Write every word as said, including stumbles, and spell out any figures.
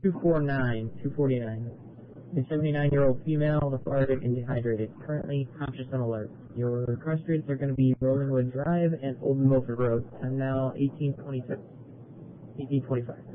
two forty-nine, two forty-nine. A seventy-nine-year-old female, lethargic and dehydrated, currently conscious and alert. Your cross streets are going to be Rollingwood Drive and Old Milford Road. Time now eighteen twenty-six, eighteen twenty-five.